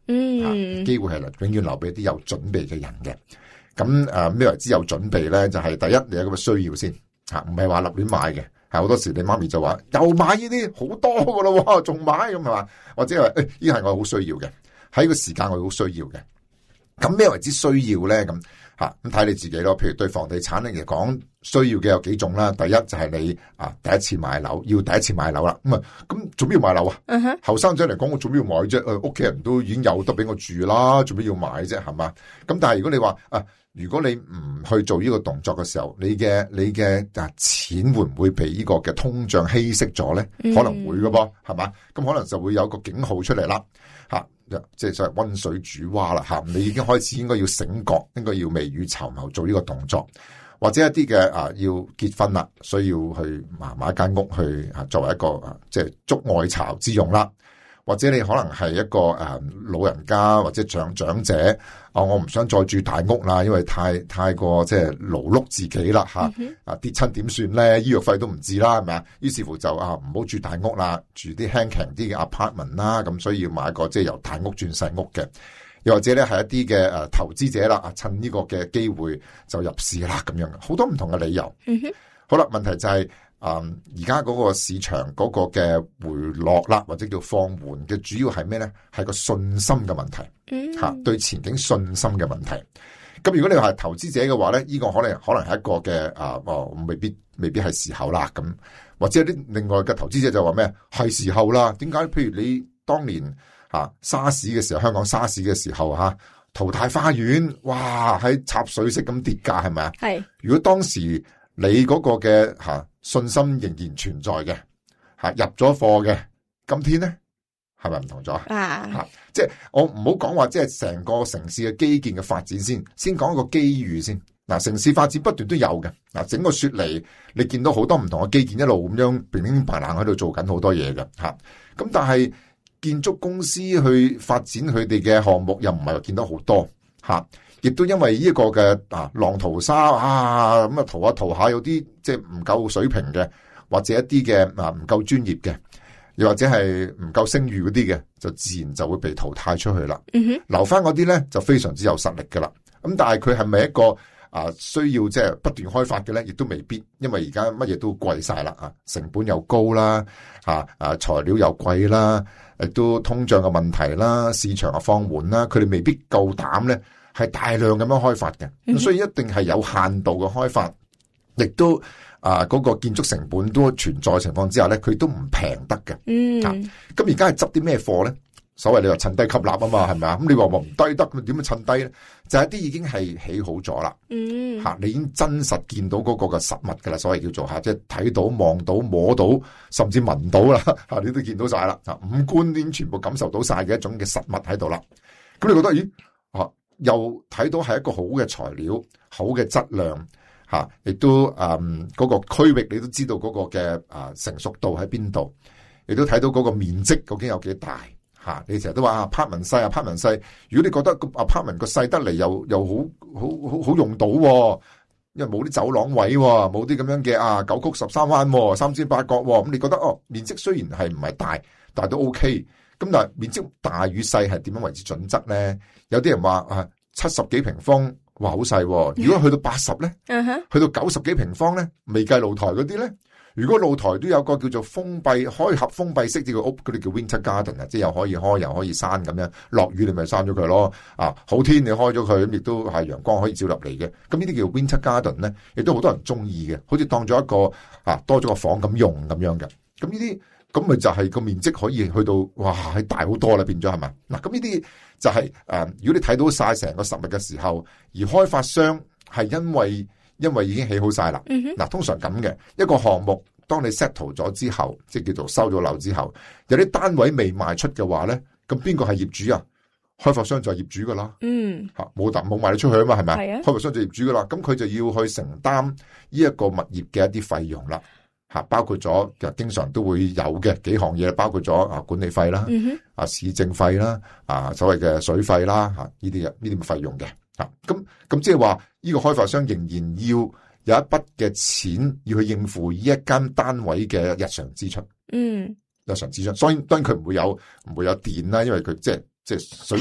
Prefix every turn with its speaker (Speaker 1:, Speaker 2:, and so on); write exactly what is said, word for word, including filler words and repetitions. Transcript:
Speaker 1: 嗯，機、啊、會係永遠留俾啲有準備嘅人嘅。咁誒咩為之有準備咧？就係、是、第一你有咁嘅需要先吓，唔係話立亂買嘅。係好多時你媽咪就話又買呢啲好多噶咯，仲買咁係嘛？或者係誒呢係我好需要嘅，喺個時間我好需要嘅。咁咩為之需要咧？咁吓咁睇你自己咯。譬如對房地產嚟講，需要嘅有幾種啦。第一就係你啊第一次買樓，要第一次買樓啦。咁啊咁做咩要買樓啊？後生仔嚟講，我做咩要買啫？誒，屋企人都已經有得俾我住啦，做咩要買啫？係嘛？咁但係如果你話啊，如果你唔去做呢個動作嘅時候，你嘅你嘅啊錢會唔會被呢個嘅通脹稀釋咗咧？可能會噶噃，係嘛？咁可能就會有個警號出嚟啦，吓。即係所謂溫水煮蛙啦吓，你已經開始應該要醒覺，應該要未雨綢繆做呢個動作，或者一啲嘅啊要結婚啦，需要去買買間屋去啊作為一個啊即係築愛巢之用啦，或者你可能係一個誒、啊、老人家或者長長者啊，我唔想再住大屋啦，因為太太過即係勞碌自己啦吓，啊跌親點算咧？醫藥費都唔止啦，係咪啊？於是乎就啊唔好住大屋啦，住啲輕強啲嘅 apartment 啦，咁所以要買一個即係由大屋轉細屋嘅，又或者咧係一啲嘅誒投資者啦，啊趁呢個嘅機會就入市啦，咁樣好多唔同嘅理由。嗯、哼好啦，問題就係、是。嗯，而家嗰個市場嗰個嘅回落啦，或者叫放緩嘅主要係咩咧？係個信心嘅問題，吓、嗯、對前景信心嘅問題。咁如果你話係投資者嘅話咧，呢、這個可能可能係一個嘅啊，哦，未必未必係時候啦。咁或者啲另外嘅投資者就話咩？係時候啦。點解？譬如你當年吓沙士嘅時候，香港沙士嘅時候吓，淘汰花園，哇喺插水式咁跌價，係咪啊？係。如果當時你嗰個嘅吓。信心仍然存在嘅，吓入咗貨嘅，今天咧係咪唔同咗啊？吓，即係我唔好講話，即係成個城市嘅基建嘅發展先，先講一個機遇先。嗱，城市發展不斷都有嘅，嗱，整個雪梨你見到好多唔同嘅基建一路咁樣乒乒乓乓喺度做緊好多嘢嘅，吓。咁但係建築公司去發展佢哋嘅項目又唔係話見到好多，吓。亦都因為呢一個嘅啊浪淘沙啊咁啊淘下淘下有啲即係唔夠水平嘅，或者一啲嘅啊唔夠專業嘅，又或者係唔夠聲譽嗰啲嘅，就自然就會被淘汰出去啦。嗯哼，留翻嗰啲咧就非常之有實力噶啦。咁但係佢係咪一個啊需要即係不斷開發嘅咧？亦都未必，因為而家乜嘢都貴晒啦啊，成本又高啦，啊啊材料又貴啦，亦都通脹嘅問題啦，市場嘅放緩啦，佢哋未必夠膽咧。係大量咁樣開發嘅，咁所以一定係有限度嘅開發，亦都啊嗰個建築成本都存在情況之下咧，佢都唔平得嘅。嗯，咁而家係執啲咩貨咧？所謂你話趁低吸納啊嘛，係咪啊？咁你話話唔低得，咁點樣趁低咧？就係啲已經係起好咗啦。嗯，吓你已經真實見到嗰個嘅實物噶啦，所謂叫做吓，即係睇到、望到、摸到，甚至聞到啦，吓你都見到晒啦，吓五官已經全部感受到晒嘅一種嘅實物喺度啦。咁你覺得咦？啊？又睇到係一個好嘅材料，好嘅質量，吓，亦都誒嗰、嗯那個區域你都知道嗰個嘅啊成熟度喺邊度，亦都睇到嗰個面積究竟有幾大吓。你成日都話 apartment 細 apartment 細，如果你覺得個 apartment 個細得嚟又又好好好好用到，因為冇啲走廊位，冇啲咁樣嘅啊九曲十三彎，三尖八角，咁你覺得哦面積雖然係唔係大，但係都 OK。咁但係面積大與細係點樣為之準則咧？有啲人話啊七十幾平方，哇好細。如果去到八十咧， uh-huh. 去到九十幾平方咧，未計露台嗰啲咧。如果露台都有個叫做封閉開合封閉式呢個屋，嗰啲叫 winter garden 啊，即係又可以開又可以閂咁樣。落雨你咪閂咗佢咯。啊好天你開咗佢，咁亦都係陽光可以照入嚟嘅。咁呢啲叫 winter garden 咧，亦都好多人中意嘅，好似當咗一個啊多咗個房咁用咁樣嘅。咁呢啲。咁咪就係個面積可以去到哇，係大好多啦，變咗係咪？嗱，咁呢啲就係、是、誒、呃，如果你睇到晒成個實物嘅時候，而開發商係因為因為已經起好晒啦。嗱、mm-hmm. 啊，通常咁嘅一個項目，當你 settle 咗之後，即係叫做收咗樓之後，有啲單位未賣出嘅話咧，咁邊個係業主啊？開發商就係業主噶啦。嗯，吓冇達冇賣得出去啊嘛，係咪？係啊。開發商就係業主噶啦，咁佢就要去承擔呢一個物業嘅一啲費用啦。吓，包括咗其實經常都會有嘅幾項嘢，包括咗啊管理費啦，嗯、啊市政費啦，啊所謂嘅水費啦，吓呢啲呢啲費用嘅，吓咁咁即係話呢個開發商仍然要有一筆嘅錢要去應付呢一間單位嘅日常支出，嗯，日常支出，所以當然佢唔會有唔會有電啦，因為佢即係即係水